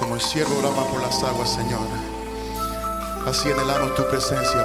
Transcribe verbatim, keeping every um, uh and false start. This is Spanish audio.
Como el siervo brama por las aguas, Señor, así anhelamos tu presencia,